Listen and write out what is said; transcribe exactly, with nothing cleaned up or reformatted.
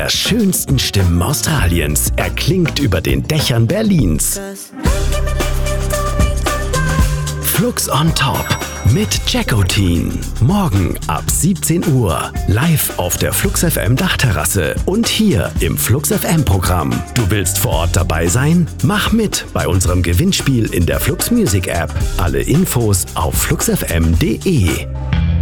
der schönsten Stimmen Australiens erklingt über den Dächern Berlins. Flux on Top mit Jackotin. Morgen ab siebzehn Uhr. Live auf der Flux F M Dachterrasse und hier im Flux F M Programm. Du willst vor Ort dabei sein? Mach mit bei unserem Gewinnspiel in der Flux Music App. Alle Infos auf flux f m punkt d e.